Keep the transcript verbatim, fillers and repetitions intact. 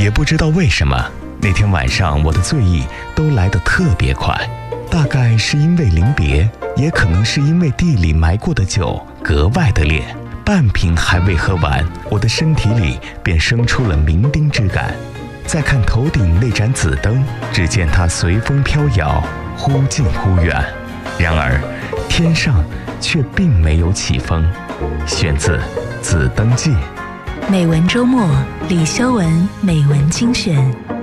也不知道为什么，那天晚上我的醉意都来得特别快，大概是因为临别，也可能是因为地里埋过的酒格外的烈，半瓶还未喝完，我的身体里便生出了酩酊之感。再看头顶那盏紫灯，只见它随风飘摇，忽近忽远，然而天上却并没有起风。选自《紫灯记》。 美文周末，李修文美文精选。